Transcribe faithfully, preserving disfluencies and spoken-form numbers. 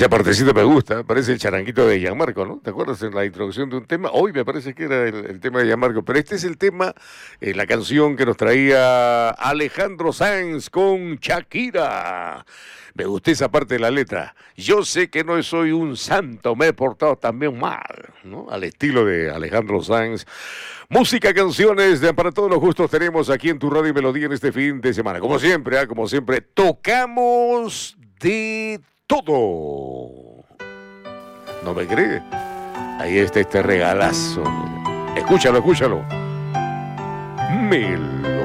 Esa partecita me gusta, parece el charanguito de Gianmarco, ¿no? ¿Te acuerdas en la introducción de un tema? Hoy me parece que era el, el tema de Gianmarco, pero este es el tema, eh, la canción que nos traía Alejandro Sanz con Shakira. Me gustó esa parte de la letra. Yo sé que no soy un santo, me he portado también mal, ¿no? Al estilo de Alejandro Sanz. Música, canciones de para todos los gustos tenemos aquí en tu radio y melodía en este fin de semana. Como siempre, ¿eh? Como siempre, tocamos de todo. ¿No me cree? Ahí está este regalazo. Escúchalo, escúchalo. Melo.